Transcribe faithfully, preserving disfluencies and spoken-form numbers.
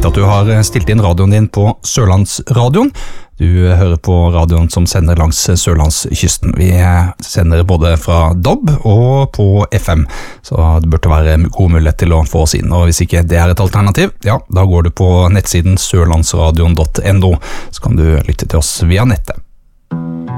Fint at du har stilt inn radioen din på Sørlandsradioen. Du hører på radioen som sender langs Sørlandskysten. Vi sender både fra D A B og på F M, så det burde være god mulighet til å få oss inn. Og hvis ikke det er et alternativ, ja, da går du på nettsiden sørlandsradion punktum no, så kan du lytte til oss via nettet.